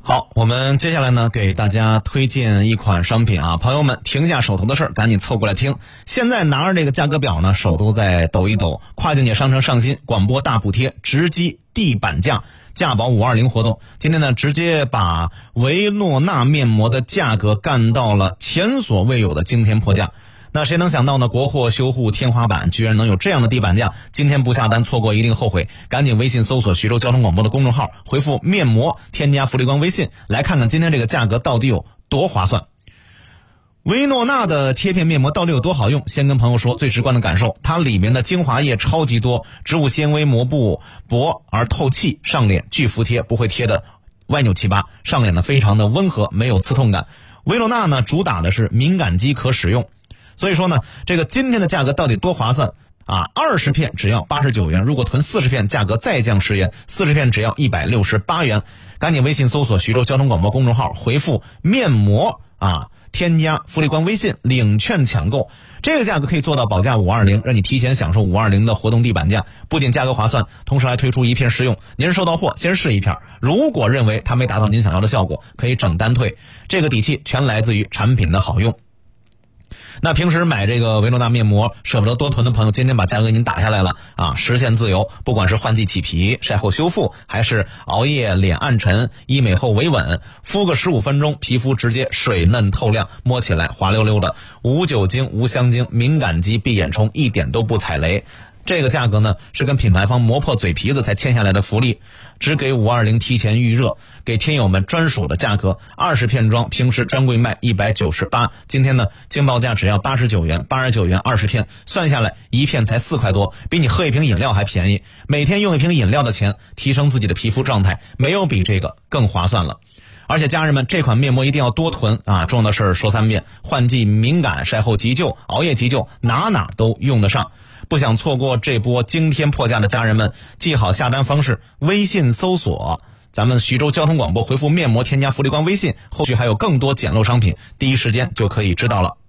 好，我们接下来呢给大家推荐一款商品啊，朋友们停下手头的事儿，赶紧凑过来听。现在拿着这个价格表呢，手都在抖一抖。跨境界商城上新广播大补贴，直击地板价，价保520活动。今天呢，直接把维诺纳面膜的价格干到了前所未有的惊天破价。那谁能想到呢？国货修护天花板居然能有这样的地板价！今天不下单，错过一定后悔。赶紧微信搜索徐州交通广播的公众号，回复面膜，添加福利光微信，来看看今天这个价格到底有多划算。维诺纳的贴片面膜到底有多好用？先跟朋友说最直观的感受，它里面的精华液超级多，植物纤维膜布薄而透气，上脸巨服帖，不会贴的歪扭七八，上脸呢非常的温和，没有刺痛感。维诺纳呢主打的是敏感肌可使用。所以说呢，这个今天的价格到底多划算啊？20片只要89元，如果囤40片，价格再降10元，40片只要168元。赶紧微信搜索徐州交通广播公众号，回复面膜啊，添加福利光微信，领券抢购。这个价格可以做到保价520，让你提前享受520的活动地板价，不仅价格划算，同时还推出一片试用。您收到货先试一片，如果认为它没达到您想要的效果，可以整单退。这个底气全来自于产品的好用。那平时买这个维诺纳面膜舍不得多囤的朋友，今天把价格给您打下来了啊，实现自由。不管是换季起皮、晒后修复，还是熬夜脸暗沉、医美后维稳，敷个15分钟，皮肤直接水嫩透亮，摸起来滑溜溜的，无酒精无香精，敏感肌闭眼冲，一点都不踩雷。这个价格呢是跟品牌方磨破嘴皮子才签下来的福利，只给520提前预热，给听友们专属的价格，20片装，平时专柜卖198，今天呢经报价只要89元，89元20片，算下来一片才4块多，比你喝一瓶饮料还便宜。每天用一瓶饮料的钱，提升自己的皮肤状态，没有比这个更划算了。而且家人们，这款面膜一定要多囤啊！重要的事儿说3遍，换季敏感、晒后急救、熬夜急救，哪都用得上。不想错过这波惊天破价的家人们，记好下单方式，微信搜索咱们徐州交通广播，回复面膜添加福利光微信，后续还有更多捡漏商品，第一时间就可以知道了。